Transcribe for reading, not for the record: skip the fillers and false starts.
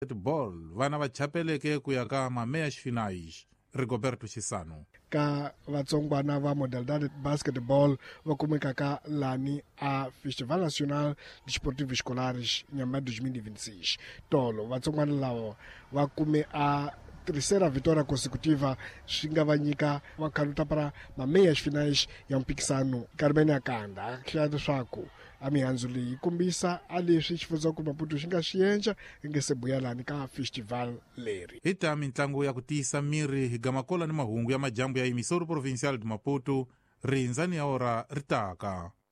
Ball vana va chapeleke ku ya ka mameias finais. Rigoberto Chisano. Ka vatsongwana va modalidade basketball va kumekaka lani a Festival Nacional Desportivos Escolares Nhambane 2026. Tolo vatsongwana lavo va kume a terceira vitória consecutiva swi nga va nyika va khaluta para mameias finais ya mpikisano Carmen Akanda hlaya leswaku a mihandzu leyi kombisa a leswi xifundzaku Maputo xi nga swi endla nge se buya lani ka festival leri. Hi ta mitlangu ya ku tiyisa miri hi gamakola ni mahungu ya majambu ya emisori provincial de Maputo rindzani ya ora ritaka.